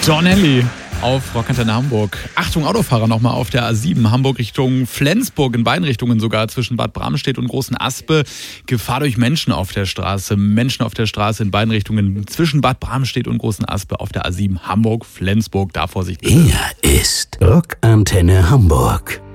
John Elly auf Rockantenne Hamburg. Achtung, Autofahrer nochmal auf der A7 Hamburg Richtung Flensburg, in beiden Richtungen sogar, zwischen Bad Bramstedt und Großen Aspe. Gefahr durch Menschen auf der Straße. Menschen auf der Straße in beiden Richtungen, zwischen Bad Bramstedt und Großen Aspe auf der A7 Hamburg Flensburg. Da Vorsicht bitte. Hier ist Rockantenne Hamburg.